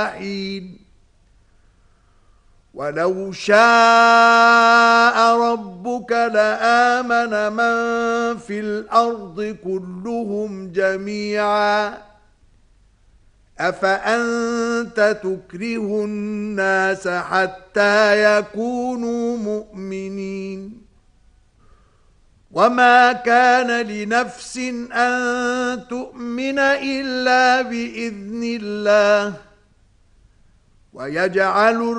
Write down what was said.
ولو شاء ربك لآمن من في الأرض كلهم جميعا أفأنت تكره الناس حتى يكونوا مؤمنين وما كان لنفس أن تؤمن إلا بإذن الله ويجعل